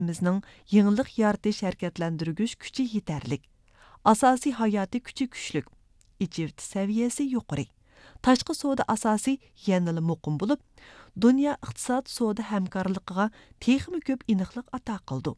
bizning yenilik yaratish harakatlantirgüç kuchi yetarlik. Asosiy hayotiy kuchi kuchlik. İçirti saviyasi yuqori. Tashqi savdo asosi yanada muqim bo'lib, dunyo iqtisod savdo hamkorligiga texmi ko'p aniqlik ato qildi.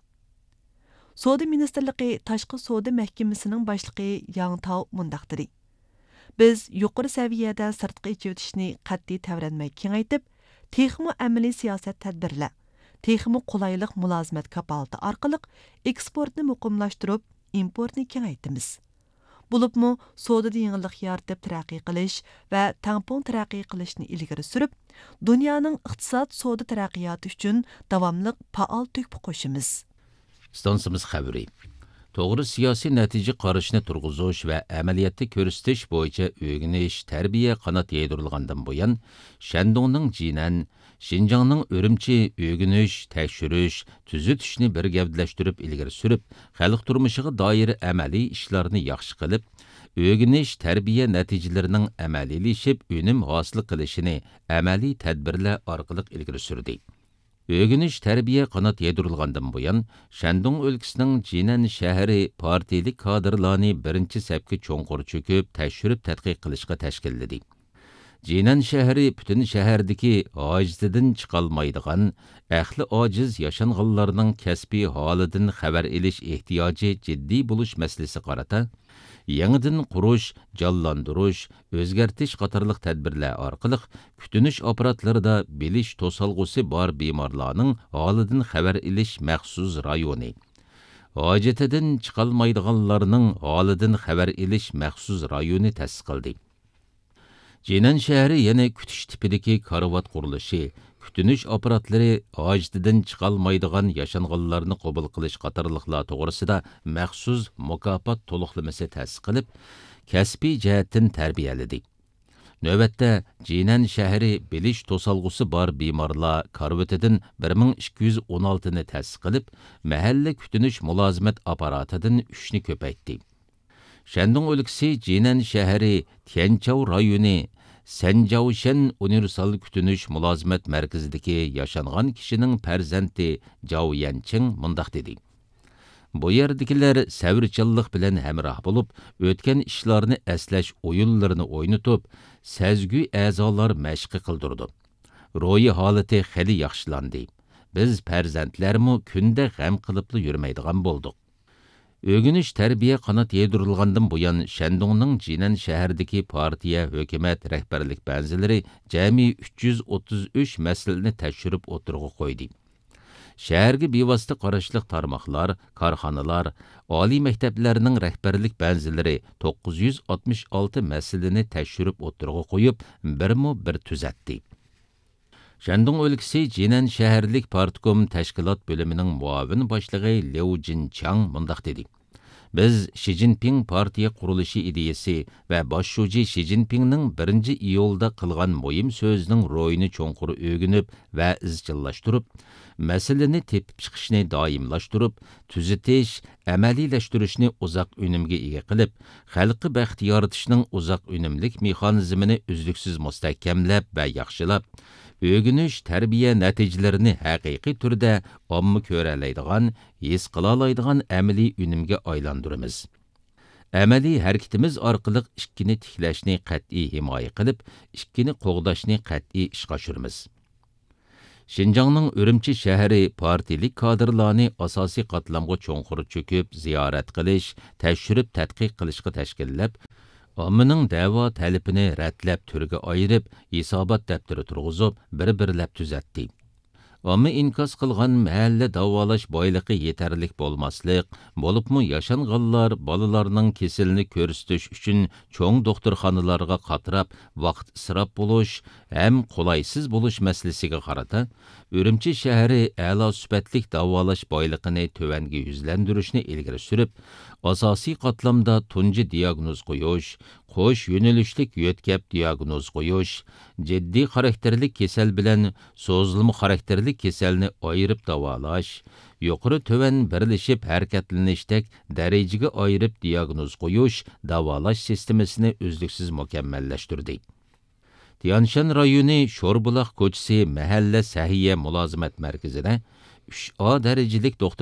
Savdo ministrligi tashqi savdo mahkamasining boshlig'i Yang Tao mundaq dedi. Biz yuqori saviyada sirtqi ichirtishni qat'iy tavranmay kengaytib, texmi amaliy siyosat tadbirlar, texmi qulaylik mulozimat kapolati orqali eksportni muqimlashtirib, importni kengaytimiz. Bulubmu savdoda yenilik yaratib taraqqiy qilish va tampon taraqqiy qilishni ilgari surib, dunyoning iqtisod savdo taraqqiyoti uchun davomli faol to'hfa qo'shimiz. Stansimiz xabari. To'g'ri siyosiy natija qarashni turg'izish va amaliyotda ko'rsatish bo'yicha o'rganish, tarbiya qanot yaydirilgandan buyon Shandongning Jinan, Xinjiangning Urumchi o'rganish, tekshirish, tuzitishni bir gavdalashtirib ilgari surib, xalq turmushiga doir amaliy ishlarni yaxshi qilib, o'rganish, tarbiya natijalarining amaliylashib, unum hosil qilishini amaliy tadbirlar orqali ilgari surdi. Ögüniş tərbiyə qanat yedirilgandan buyan, Shandong өлkəsinin Jinan şəhəri partiyalik kadrlarını birinci səpki çoğunqur çöküb, təşürüb tədqiq qilishqa təşkilledi. Jinan şəhəri bütün şəhərdəki acizidin çıxalmaydıgan, əxli aciz yaşanğanlarının kəsbi halidən xəbər eliş ehtiyacı ciddi buluş məsələsi qarata, yangidan qurush, jonlantirish, o'zgartish qatorliq tadbirlar orqali kutinish apparatlarida bilish to'solg'usi bor bemorlarning holidan xabar ilish maxsus rayoni, hojatidan chiqolmaydiganlarning holidan xabar ilish maxsus rayoni ta'sis qildi. Jinan shahri yana kutish tipidagi karvat qurilishi, kutinish apparatlari hojatidan chiqolmaydigan yashanganlarni qabul qilish qatorliqlar to'g'risida maxsus mukofot to'liqlamasi ta'sis qilib, kasbiy jihatdan tarbiyaladi. Növbətdə Jinan shahri bilish to'solg'usi bor bemorlar karvatidan 1216ni ta'sis qilib, mahalla kutinish mulozimat apparatidan 3ni ko'paytdi. Shandong o'lkasi Jinan shahri Tianchao rayoni Sanjaoshan universal kutinish mulozimat markazidagi yashangan kishining farzandi Zhao Yanching mundaq dedi. Bu yerdagilar savrchanlik bilan hamroh bo'lib, o'tgan ishlarni eslash o'yinlarini o'ynatib, sezgi a'zolar mashq qildirdi. Ro'yi holati xeli yaxshilandi. Biz farzandlarmi kunda g'am qilibli yurmaydigan bo'ldik. Ögüniş tərbiyə qanat yedirilgandan buyan Shandongning Jinan shahridagi partiya, hökumət, rəhbərlik bənziləri cəmi 333 məsələni təşrib o'tirg'i qo'ydi. Şəhərə bevosita qarashliq tarmoqlar, korxonalar, oliy maktablarning rəhbərlik bənziləri 966 məsələni təşrib o'tirg'i qo'yib, bir tuzatdi. Shandong o'lkasi Jinan shaharlik partkom tashkilot bo'limining muavin boshlig'i Liu Jinchang mundaq dedi. Biz Xi Jinping partiya qurilishi ideyasi va boshlovchi Xi Jinpingning 1-iyulda qilgan muhim so'zining ro'yini cho'nqur o'rganib va izchillashtirib, masalani tepib chiqishni doimlashtirib, tuzitish, amaliylashtirishni uzoq unumga ega qilib, xalqi baxt yaratishning uzoq unumlik mexanizmini uzluksiz mustahkamlab va yaxshilab, o'rganish tarbiya natijalarini haqiqiy turda omma ko'ralaydigan, his qilalaydigan amaliy unumga aylantiramiz. Amaliy harakatimiz orqali ikkini tiklashni qat'iy himoya qilib, ikkini qo'g'dashni qat'iy ishga oshiramiz. Xinjiangning Urumchi shahri partiyalik kadrlarni asosiy qatlamga cho'nqur cho'kib, ziyorat qilish, tashrib tadqiq qilishga tashkillab, ommaning da'vo talabini ratlab turga ayirib, hisobot daftari turg'izib, bir-birlab tuzatdi. Omma inkos qilgan mahalla davolash boyligi yetarlik bo'lmaslik, bo'libmi yashanganlar bolalarning kesilini ko'rsatish uchun cho'ng doktorxonalarga qatirab, vaqt isrof bo'lish ham qulaysiz bo'lish masalasiga qarata, Urumchi shahri a'lo sifatlik davolash boyligini tövanga yuzlantirishni ilgari surib, asosiy qatlamda tunji diagnoz qo'yish, qo'sh yo'nalishlik yo'tkab diagnoz qo'yish, jiddiy xarakterlik kasal bilan so'zilma xarakterlik kasalni ayirib davolash, yuqori tövan birlashib harakatlanishdek darajaga ayirib diagnoz qo'yish, davolash sistemasini uzluksiz mukammallashtirdi. Tianshan rayoni Sho'rbuloq ko'chasi mahalla sahiya mulozimat markazida 3A dərəcəlik doktor